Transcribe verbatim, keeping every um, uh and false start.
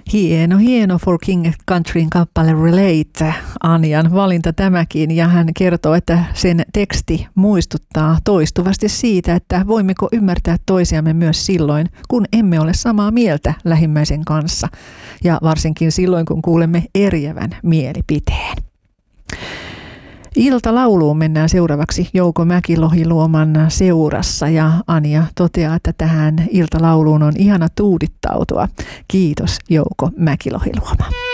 Hieno, hieno For King Countryn kappale Relate, Anjan valinta tämäkin, ja hän kertoo, että sen teksti muistuttaa toistuvasti siitä, että voimmeko ymmärtää toisiamme myös silloin, kun emme ole samaa mieltä lähimmäisen kanssa, ja varsinkin silloin, kun kuulemme eriävän mielipiteen. Iltalauluun mennään seuraavaksi Jouko Mäkilohi-Luoman seurassa, ja Anja toteaa, että tähän iltalauluun on ihana tuudittautua. Kiitos Jouko Mäkilohi-Luoma.